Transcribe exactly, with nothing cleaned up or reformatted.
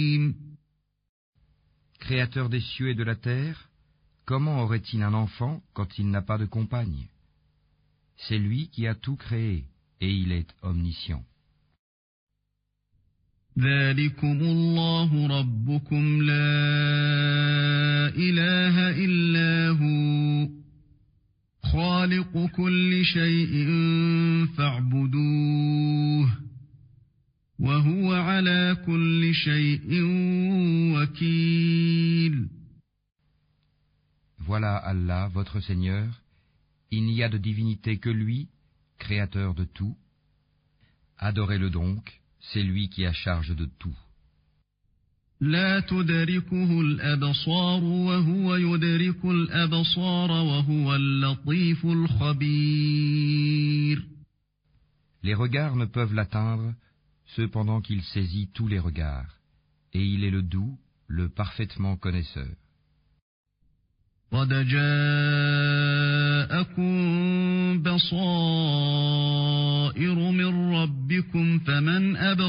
Créateur des cieux et de la terre, comment aurait-il un enfant quand il n'a pas de compagne? C'est lui qui a tout créé, et il est omniscient. ذلكم الله ربكم لا إله إلا هو خالق كل شيء فاعبدوه وهو على كل شيء وكيل. Voilà Allah, votre Seigneur, il n'y a de divinité que lui, créateur de tout. Adorez-le donc, c'est lui qui a charge de tout. لا تدركه الأبصار وهو يدرك الأبصار وهو اللطيف الخبير. Les regards ne peuvent l'atteindre, cependant qu'il saisit tous les regards, et il est le doux, le parfaitement connaisseur. قد جاءكم بصائر من ربكم فمن أبصر